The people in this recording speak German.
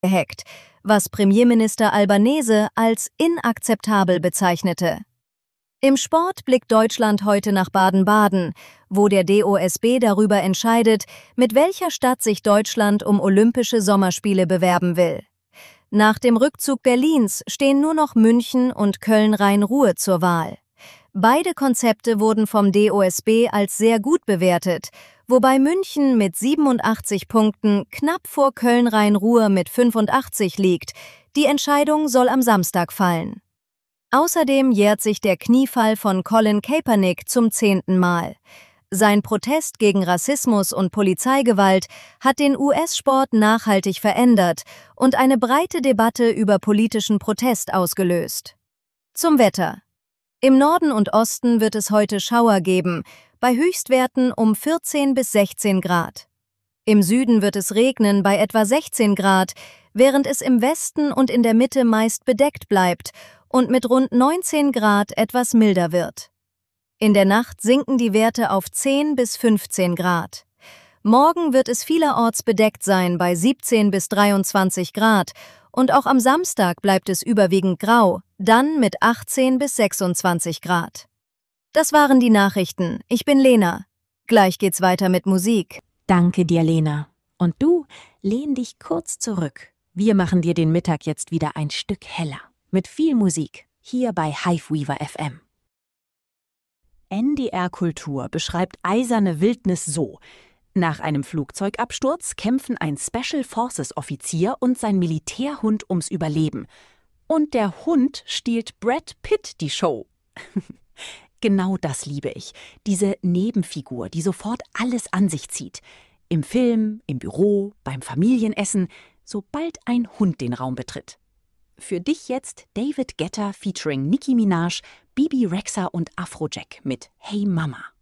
gehackt, was Premierminister Albanese als inakzeptabel bezeichnete. Im Sport blickt Deutschland heute nach Baden-Baden, wo der DOSB darüber entscheidet, mit welcher Stadt sich Deutschland um Olympische Sommerspiele bewerben will. Nach dem Rückzug Berlins stehen nur noch München und Köln-Rhein-Ruhr zur Wahl. Beide Konzepte wurden vom DOSB als sehr gut bewertet, wobei München mit 87 Punkten knapp vor Köln-Rhein-Ruhr mit 85 liegt. Die Entscheidung soll am Samstag fallen. Außerdem jährt sich der Kniefall von Colin Kaepernick zum 10. Mal. Sein Protest gegen Rassismus und Polizeigewalt hat den US-Sport nachhaltig verändert und eine breite Debatte über politischen Protest ausgelöst. Zum Wetter. Im Norden und Osten wird es heute Schauer geben, bei Höchstwerten um 14 bis 16 Grad. Im Süden wird es regnen bei etwa 16 Grad, während es im Westen und in der Mitte meist bedeckt bleibt und mit rund 19 Grad etwas milder wird. In der Nacht sinken die Werte auf 10 bis 15 Grad. Morgen wird es vielerorts bedeckt sein bei 17 bis 23 Grad und auch am Samstag bleibt es überwiegend grau, dann mit 18 bis 26 Grad. Das waren die Nachrichten. Ich bin Lena. Gleich geht's weiter mit Musik. Danke dir, Lena. Und du, lehn dich kurz zurück. Wir machen dir den Mittag jetzt wieder ein Stück heller. Mit viel Musik, hier bei Hiveweaver FM. NDR Kultur beschreibt eiserne Wildnis so: Nach einem Flugzeugabsturz kämpfen ein Special Forces Offizier und sein Militärhund ums Überleben. Und der Hund stiehlt Brad Pitt die Show. Genau das liebe ich. Diese Nebenfigur, die sofort alles an sich zieht. Im Film, im Büro, beim Familienessen, sobald ein Hund den Raum betritt. Für dich jetzt David Guetta featuring Nicki Minaj, Bibi Rexha und Afrojack mit Hey Mama.